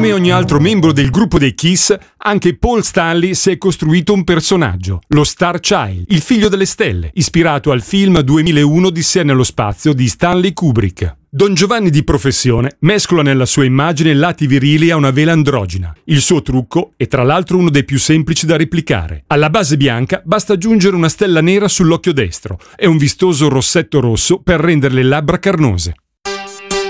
Come ogni altro membro del gruppo dei Kiss, anche Paul Stanley si è costruito un personaggio, lo Star Child, il figlio delle stelle, ispirato al film 2001 Odissea nello spazio di Stanley Kubrick. Don Giovanni di professione mescola nella sua immagine lati virili a una vela androgina. Il suo trucco è tra l'altro uno dei più semplici da replicare. Alla base bianca basta aggiungere una stella nera sull'occhio destro e un vistoso rossetto rosso per rendere le labbra carnose.